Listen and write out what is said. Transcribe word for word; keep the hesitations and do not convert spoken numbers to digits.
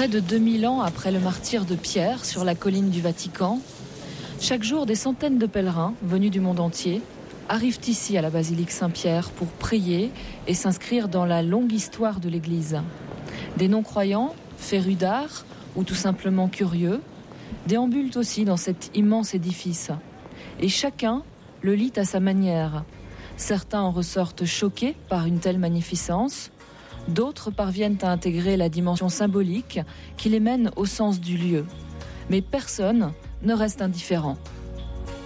Près de deux mille ans après le martyre de Pierre sur la colline du Vatican, chaque jour des centaines de pèlerins venus du monde entier arrivent ici à la basilique Saint-Pierre pour prier et s'inscrire dans la longue histoire de l'Église. Des non-croyants, férus d'art ou tout simplement curieux, déambulent aussi dans cet immense édifice. Et chacun le lit à sa manière. Certains en ressortent choqués par une telle magnificence. D'autres parviennent à intégrer la dimension symbolique qui les mène au sens du lieu. Mais personne ne reste indifférent.